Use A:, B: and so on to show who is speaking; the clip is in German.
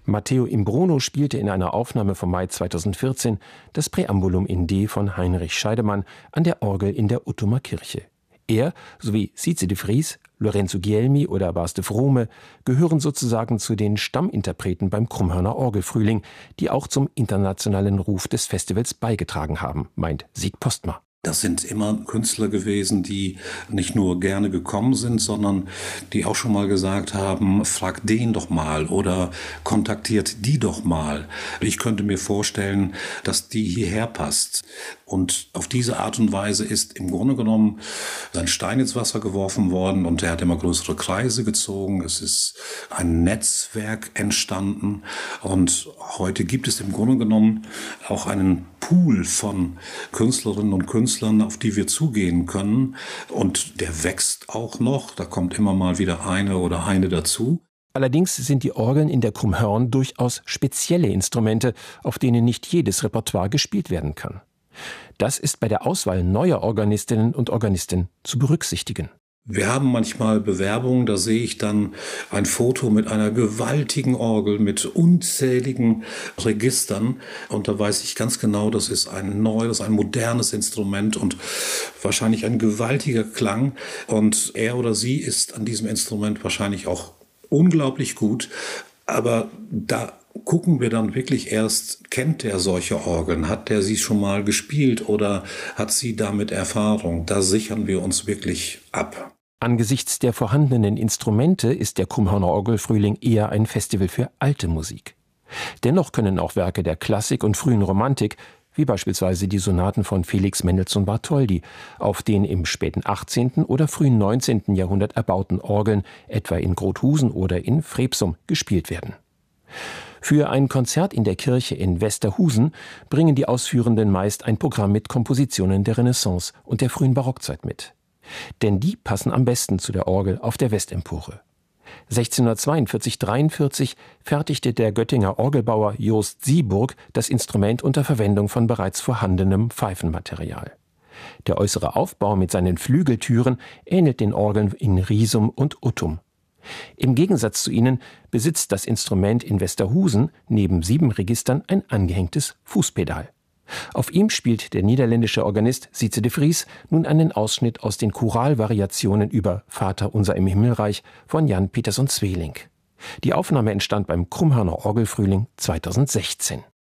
A: Matteo Imbrono spielte in einer Aufnahme vom Mai 2014 das Präambulum in D von Heinrich Scheidemann an der Orgel in der Uttumer Kirche. Er sowie Size de Vries, Lorenzo Guglielmi oder Bas de Vrome gehören sozusagen zu den Stamminterpreten beim Krummhörner Orgelfrühling, die auch zum internationalen Ruf des Festivals beigetragen haben, meint Sieg Postma.
B: Das sind immer Künstler gewesen, die nicht nur gerne gekommen sind, sondern die auch schon mal gesagt haben, frag den doch mal oder kontaktiert die doch mal. Ich könnte mir vorstellen, dass die hierher passt. Und auf diese Art und Weise ist im Grunde genommen ein Stein ins Wasser geworfen worden und er hat immer größere Kreise gezogen. Es ist ein Netzwerk entstanden und heute gibt es im Grunde genommen auch einen Pool von Künstlerinnen und Künstlern, auf die wir zugehen können. Und der wächst auch noch. Da kommt immer mal wieder eine oder eine dazu.
A: Allerdings sind die Orgeln in der Krummhörn durchaus spezielle Instrumente, auf denen nicht jedes Repertoire gespielt werden kann. Das ist bei der Auswahl neuer Organistinnen und Organisten zu berücksichtigen.
B: Wir haben manchmal Bewerbungen, da sehe ich dann ein Foto mit einer gewaltigen Orgel, mit unzähligen Registern. Und da weiß ich ganz genau, das ist ein neues, ein modernes Instrument und wahrscheinlich ein gewaltiger Klang. Und er oder sie ist an diesem Instrument wahrscheinlich auch unglaublich gut. Aber da gucken wir dann wirklich erst, kennt der solche Orgeln? Hat der sie schon mal gespielt oder hat sie damit Erfahrung? Da sichern wir uns wirklich ab.
A: Angesichts der vorhandenen Instrumente ist der Krummhörner Orgelfrühling eher ein Festival für alte Musik. Dennoch können auch Werke der Klassik und frühen Romantik, wie beispielsweise die Sonaten von Felix Mendelssohn Bartholdy, auf den im späten 18. oder frühen 19. Jahrhundert erbauten Orgeln, etwa in Grothusen oder in Freepsum, gespielt werden. Für ein Konzert in der Kirche in Westerhusen bringen die Ausführenden meist ein Programm mit Kompositionen der Renaissance und der frühen Barockzeit mit. Denn die passen am besten zu der Orgel auf der Westempore. 1642/43 fertigte der Göttinger Orgelbauer Jost Sieburg das Instrument unter Verwendung von bereits vorhandenem Pfeifenmaterial. Der äußere Aufbau mit seinen Flügeltüren ähnelt den Orgeln in Riesum und Uttum. Im Gegensatz zu ihnen besitzt das Instrument in Westerhusen neben 7 Registern ein angehängtes Fußpedal. Auf ihm spielt der niederländische Organist Size de Vries nun einen Ausschnitt aus den Choralvariationen über Vater unser im Himmelreich von Jan Pieterszoon Sweelinck. Die Aufnahme entstand beim Krummhörner Orgelfrühling 2016.